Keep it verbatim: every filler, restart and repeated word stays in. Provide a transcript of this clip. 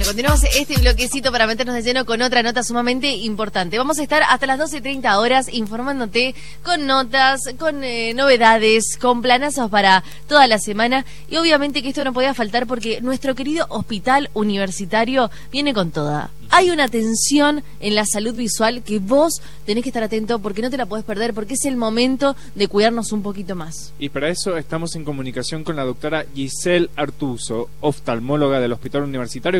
continuamos este bloquecito para meternos de lleno con otra nota sumamente importante. Vamos a estar hasta las doce treinta horas informándote con notas, con eh, novedades, con planazos para toda la semana. Y obviamente que esto no podía faltar porque nuestro querido hospital universitario viene con toda. Hay una atención en la salud visual que vos tenés que estar atento porque no te la podés perder, porque es el momento de cuidarnos un poquito más. Y para eso estamos en comunicación con la doctora Giselle Artuso, oftalmóloga del Hospital Universitario,